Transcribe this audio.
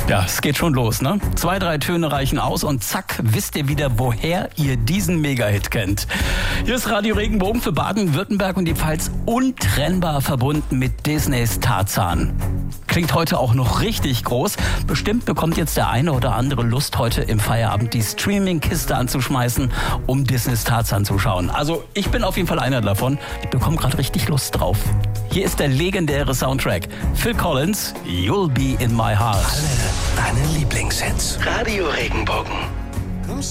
Ja, es geht schon los, ne? 2, 3 Töne reichen aus und zack, wisst ihr wieder, woher ihr diesen Mega-Hit kennt. Hier ist Radio Regenbogen für Baden-Württemberg und die Pfalz untrennbar verbunden mit Disneys Tarzan. Klingt heute auch noch richtig groß. Bestimmt bekommt jetzt der eine oder andere Lust, heute im Feierabend die Streaming-Kiste anzuschmeißen, um Disneys Tarzan zu schauen. Also ich bin auf jeden Fall einer davon. Ich bekomme gerade richtig Lust drauf. Hier ist der legendäre Soundtrack. Phil Collins, You'll Be in My Heart. Alle deine Lieblingshits. Radio Regenbogen.